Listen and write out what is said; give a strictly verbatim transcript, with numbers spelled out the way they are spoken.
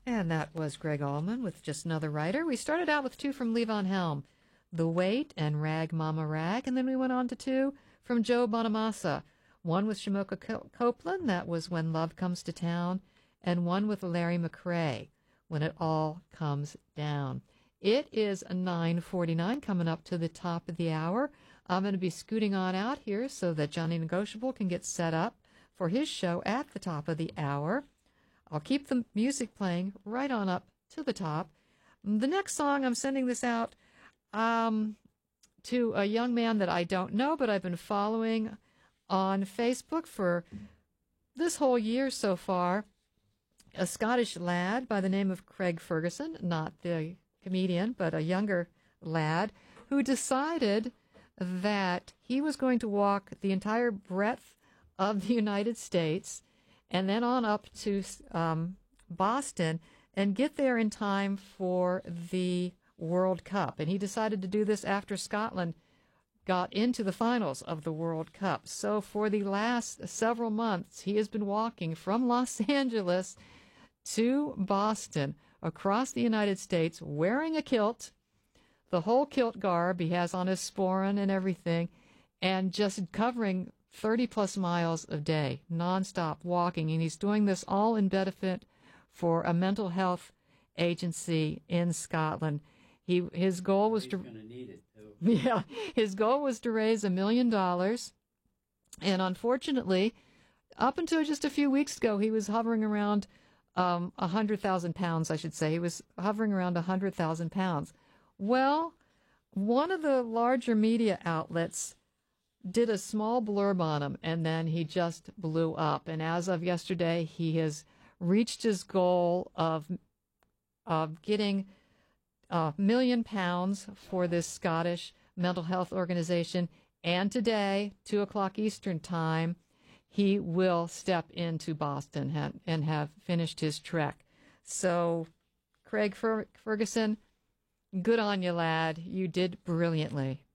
And that was Greg Allman with Just Another Writer. We started out with two from Levon Helm, The Wait and Rag Mama Rag, and then we went on to two from Joe Bonamassa. One with Shamoka Copeland, that was When Love Comes to Town, and one with Larry McCray, When It All Comes Down. It is nine forty-nine, coming up to the top of the hour. I'm going to be scooting on out here so that Johnny Negotiable can get set up for his show at the top of the hour. I'll keep the music playing right on up to the top. The next song, I'm sending this out um, to a young man that I don't know, but I've been following on Facebook for this whole year so far. A Scottish lad by the name of Craig Ferguson, not the comedian, but a younger lad, who decided that he was going to walk the entire breadth of the United States and then on up to um, Boston and get there in time for the World Cup. And he decided to do this after Scotland got into the finals of the World Cup. So for the last several months, he has been walking from Los Angeles to Boston across the United States wearing a kilt, the whole kilt garb. He has on his sporran and everything, and just covering thirty plus miles a day, nonstop walking. And he's doing this all in benefit for a mental health agency in Scotland. He his goal was He's to gonna need it too. yeah, his goal was to raise a million dollars, and unfortunately, up until just a few weeks ago, he was hovering around um, a hundred thousand pounds. I should say he was hovering around a hundred thousand pounds. Well, one of the larger media outlets did a small blurb on him, and then he just blew up. And as of yesterday, he has reached his goal of of getting a million pounds for this Scottish mental health organization. And today, two o'clock Eastern time, he will step into Boston and have finished his trek. So, Craig Fer- Ferguson, good on you, lad. You did brilliantly.